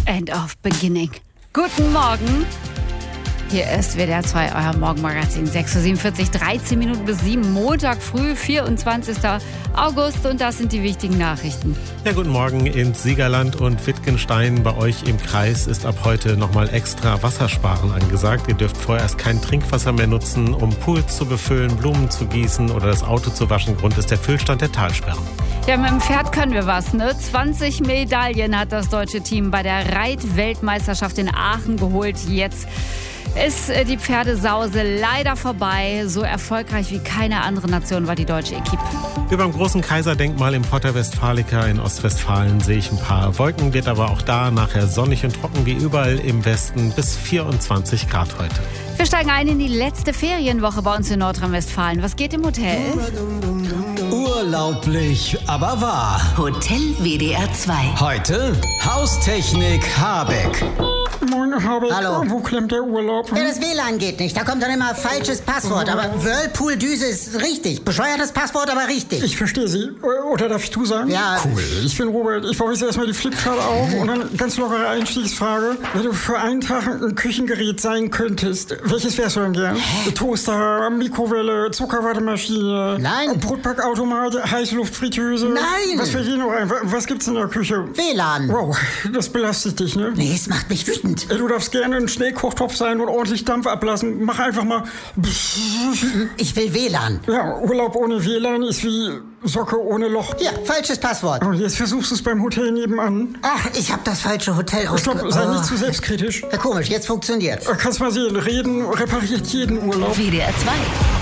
End of Beginning. Guten Morgen. Hier ist WDR 2, euer Morgenmagazin. 6.47 Uhr, 13 Minuten bis 7, Montag früh, 24. August. Und das sind die wichtigen Nachrichten. Ja, guten Morgen ins Siegerland und Wittgenstein. Bei euch im Kreis ist ab heute nochmal extra Wassersparen angesagt. Ihr dürft vorerst kein Trinkwasser mehr nutzen, um Pools zu befüllen, Blumen zu gießen oder das Auto zu waschen. Grund ist der Füllstand der Talsperren. Ja, mit dem Pferd können wir was, ne? 20 Medaillen hat das deutsche Team bei der Reitweltmeisterschaft in Aachen geholt. Jetzt ist die Pferdesause leider vorbei. So erfolgreich wie keine andere Nation war die deutsche Equipe. Über dem großen Kaiserdenkmal im Porta Westfalica in Ostwestfalen sehe ich ein paar Wolken. Wird aber auch da nachher sonnig und trocken wie überall im Westen bis 24 Grad heute. Wir steigen ein in die letzte Ferienwoche bei uns in Nordrhein-Westfalen. Was geht im Hotel? Urlaublich, aber wahr. Hotel WDR 2. Heute Haustechnik Habeck. Moin, Habeck. Hallo. Wo klemmt der Urlaub? Ja, das WLAN geht nicht. Da kommt dann immer falsches Passwort. Aber Whirlpool-Düse ist richtig. Bescheuertes Passwort, aber richtig. Ich verstehe Sie. Oder darf ich du sagen? Ja. Cool. Ich bin Robert. Ich baue jetzt erstmal die Flipchart auf und dann ganz lockere Einstiegsfrage. Wenn du für einen Tag ein Küchengerät sein könntest, welches wärst du denn gern? Toaster, Mikrowelle, Zuckerwattemaschine, Nein. Brotbackautomat, Heißluftfritteuse. Nein. Was wäre hier noch ein? Was gibt's in der Küche? WLAN. Wow, das belastet dich, ne? Nee, es macht mich wütend. Du darfst gerne ein Schnellkochtopf sein und ordentlich Dampf ablassen. Mach einfach mal. Ich will WLAN. Ja, Urlaub ohne WLAN ist wie Socke ohne Loch. Ja, falsches Passwort. Und jetzt versuchst du es beim Hotel nebenan. Ach, ich habe das falsche Hotel Stopp, sei nicht zu selbstkritisch. Ja, komisch, jetzt funktioniert's. Kannst mal sehen, reden repariert jeden Urlaub. WDR 2.